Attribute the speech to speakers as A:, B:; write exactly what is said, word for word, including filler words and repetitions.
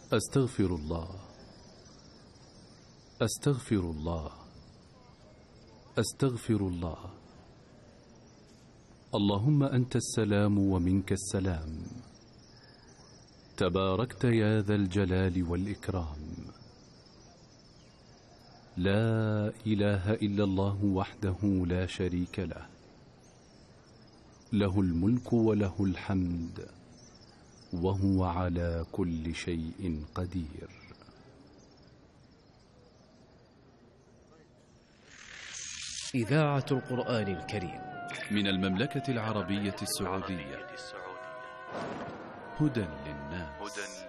A: أستغفر الله أستغفر الله أستغفر الله. اللهم أنت السلام ومنك السلام، تباركت يا ذا الجلال والإكرام. لا إله إلا الله وحده لا شريك له، له الملك وله الحمد وهو على كل شيء قدير.
B: إذاعة القرآن الكريم
A: من المملكة العربية السعودية، هدى للناس.